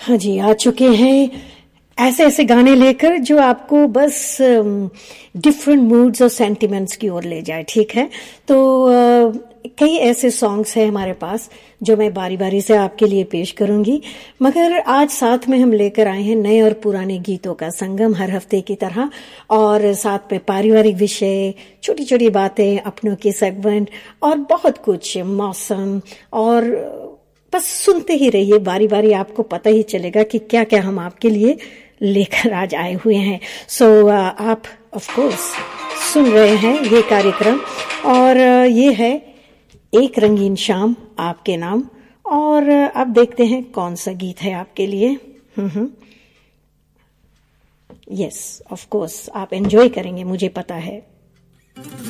हाँ जी, आ चुके हैं ऐसे ऐसे गाने लेकर जो आपको बस डिफरेंट मूड्स और सेंटिमेंट्स की ओर ले जाए। ठीक है, तो कई ऐसे सॉन्ग्स हैं हमारे पास जो मैं बारी बारी से आपके लिए पेश करूंगी, मगर आज साथ में हम लेकर आए हैं नए और पुराने गीतों का संगम हर हफ्ते की तरह, और साथ में पारिवारिक विषय, छोटी छोटी बातें, अपनों की सेगमेंट और बहुत कुछ, मौसम, और बस सुनते ही रहिए, बारी बारी आपको पता ही चलेगा कि क्या क्या हम आपके लिए लेकर आज आए हुए हैं। सो आप ऑफ कोर्स सुन रहे हैं ये कार्यक्रम, और ये है एक रंगीन शाम आपके नाम। और अब देखते हैं कौन सा गीत है आपके लिए। यस, ऑफ कोर्स आप एंजॉय करेंगे, मुझे पता है।